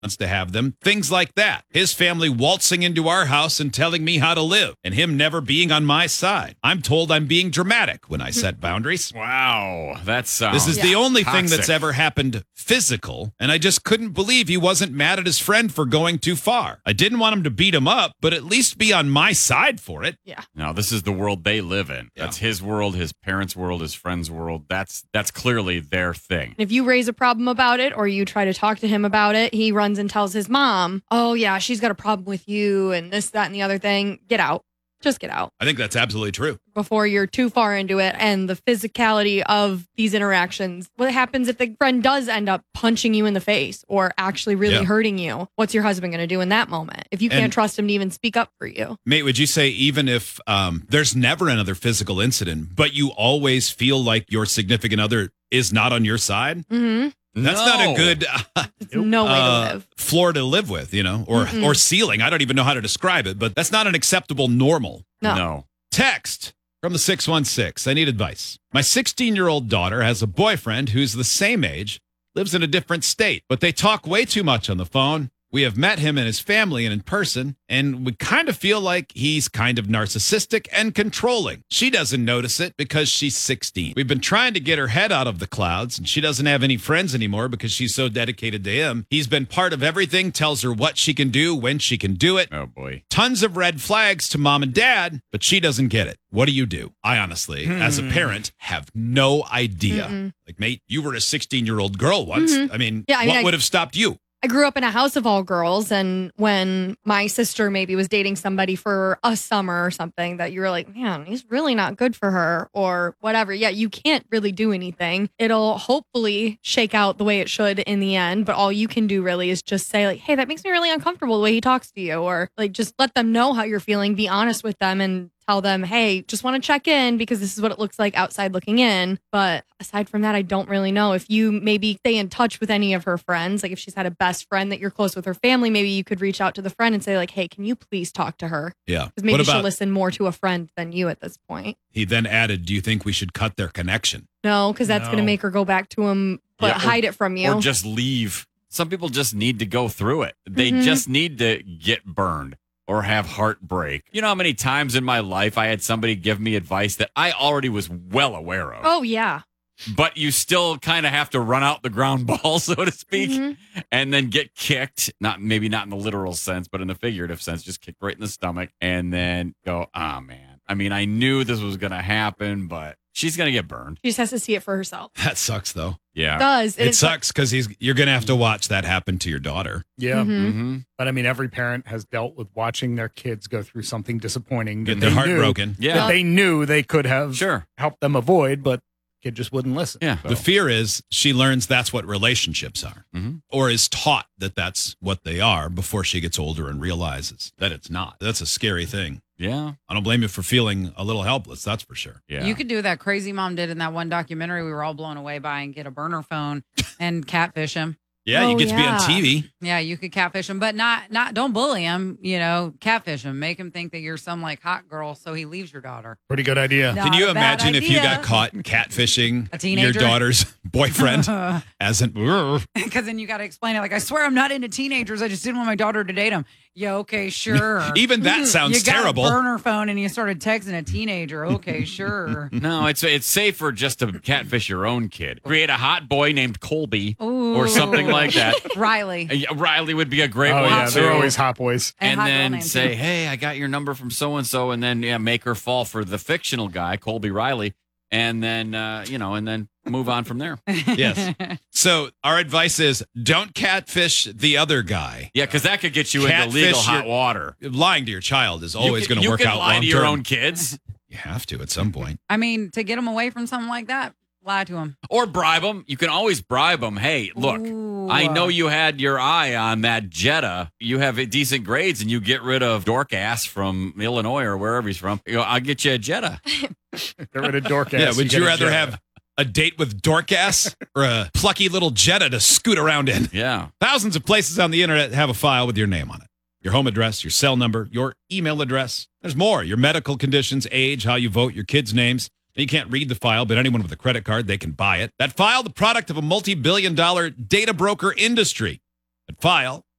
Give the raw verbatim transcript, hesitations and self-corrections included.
wants to have them. Things like that. His family waltzing into our house and telling me how to live, and him never being on my side. I'm told I'm being dramatic when I set boundaries. Wow, that's This is the only thing toxic. that's ever happened physical, and I just couldn't believe he wasn't mad at his friend for going too far. I didn't want him to beat him up, but at least be on my side for it. Yeah. No, this is the world they live in. Yeah. That's his world, his parents' world, his friends' world. That's that's clearly their thing. If you raise a problem about it or you try to talk to him about it, he runs and tells his mom, oh, yeah, she's got a problem with you and this, that, and the other thing. Get out. Just get out I think that's absolutely true. before you're too far into it. And the physicality of these interactions. What happens if the friend does end up punching you in the face or actually really Yeah. hurting you? What's your husband going to do in that moment if you can't And- trust him to even speak up for you? Mate, would you say even if um, there's never another physical incident, but you always feel like your significant other is not on your side? Mm-hmm. That's No. not a good It's no way uh, to live. floor to live with, you know, or Mm-mm. or ceiling. I don't even know how to describe it, but that's not an acceptable normal. No. No. Text from the six one six. I need advice. My sixteen-year-old daughter has a boyfriend who's the same age, lives in a different state, but they talk way too much on the phone. We have met him and his family and in person, and we kind of feel like he's kind of narcissistic and controlling. She doesn't notice it because she's sixteen. We've been trying to get her head out of the clouds, and she doesn't have any friends anymore because she's so dedicated to him. He's been part of everything, tells her what she can do, when she can do it. Oh, boy. Tons of red flags to mom and dad, but she doesn't get it. What do you do? I honestly, as a parent, have no idea. Mm-mm. Like, mate, you were a sixteen-year-old girl once. Mhm. I mean, Yeah, I mean, what I- would have stopped you? I grew up in a house of all girls, and when my sister maybe was dating somebody for a summer or something that you were like, man, he's really not good for her or whatever. Yeah, you can't really do anything. It'll hopefully shake out the way it should in the end, but all you can do really is just say like, hey, that makes me really uncomfortable the way he talks to you, or like just let them know how you're feeling, be honest with them and tell them, hey, just want to check in because this is what it looks like outside looking in. But aside from that, I don't really know. If you maybe stay in touch with any of her friends, like if she's had a best friend that you're close with her family, maybe you could reach out to the friend and say like, hey, can you please talk to her? Yeah. Because maybe What she'll about, listen more to a friend than you at this point. he then added, do you think we should cut their connection? No, because that's No. going to make her go back to him, but Yeah, or- hide it from you. Or just leave. Some people just need to go through it. They Mhm. just need to get burned or have heartbreak. You know how many times in my life I had somebody give me advice that I already was well aware of, oh, yeah. but you still kind of have to run out the ground ball, so to speak, Mhm. and then get kicked. Not maybe not in the literal sense, but in the figurative sense, just kicked right in the stomach and then go, ah, man. I mean, I knew this was going to happen, but she's going to get burned. She just has to see it for herself. That sucks, though. Yeah. It does. It It's- sucks because he's you're going to have to watch that happen to your daughter. Yeah. Mhm. Mm-hmm. But I mean, every parent has dealt with watching their kids go through something disappointing Get that their they heart knew, broken. Yeah. that they knew they could have Sure. helped them avoid, but kid just wouldn't listen. Yeah. The fear is she learns that's what relationships are, Mhm. or is taught that that's what they are before she gets older and realizes that it's not. That's a scary thing. Yeah. I don't blame you for feeling a little helpless. That's for sure. Yeah. You could do that crazy mom did in that one documentary we were all blown away by and get a burner phone and catfish him. Yeah, you Oh, get to be on yeah. T V. Yeah, you could catfish him, but not not don't bully him, you know, catfish him. Make him think that you're some like hot girl so he leaves your daughter. Pretty good idea. No. Can Not you a bad imagine if you idea. got caught catfishing A teenager? your daughter's boyfriend as an Because then you got to explain it. Like, I swear I'm not into teenagers. I just didn't want my daughter to date him. Yeah, okay, sure. Even that sounds you got terrible. a burner phone and you started texting a teenager. Okay, sure. No, it's it's safer just to catfish your own kid. Create a hot boy named Colby Ooh. or something like that. Riley. Uh, yeah, Riley would be a great Oh one yeah, too. they're always hot boys. and hot girl then name, say, too. "Hey, I got your number from so and so," and then yeah, make her fall for the fictional guy, Colby Riley, and then uh, you know, and then move on from there. Yes. So our advice is don't catfish the other guy. Yeah, because that could get you into Catfish legal hot your- water. Lying to your child is always You can- going to work You can out lie long to your term. own kids You have to at some point. I mean, to get him away from something like that, lie to him. or bribe them. You can always bribe them. Hey, look. Ooh. I know you had your eye on that Jetta. You have decent grades, and you get rid of Dorcas from Illinois or wherever he's from. You know, I'll get you a Jetta. Get rid of dork ass. Yeah, would get you a rather Jetta. have a date with Dorcas or a plucky little Jetta to scoot around in? Yeah. Thousands of places on the internet have a file with your name on it. Your home address, your cell number, your email address. There's more. Your medical conditions, age, how you vote, your kids' names. You can't read the file, but anyone with a credit card, they can buy it. That file, the product of a multi-billion dollar data broker industry. But file